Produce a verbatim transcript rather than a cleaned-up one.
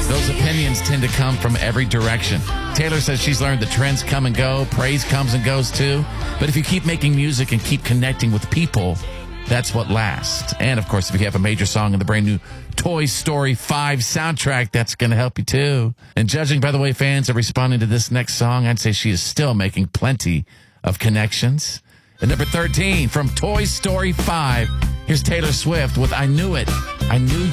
those opinions tend to come from every direction. Taylor says she's learned that trends come and go, praise comes and goes too. But if you keep making music and keep connecting with people, that's what lasts. And of course, if you have a major song in the brand new Toy Story five soundtrack, that's going to help you too. And judging by the way fans are responding to this next song, I'd say she is still making plenty of connections. And number thirteen from Toy Story five, here's Taylor Swift with I Knew It. I Knew